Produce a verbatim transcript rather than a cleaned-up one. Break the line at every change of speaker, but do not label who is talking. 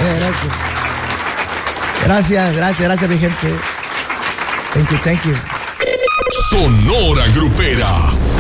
gracias. Gracias, gracias, gracias, mi gente. Thank you, thank you.
Sonora Grupera.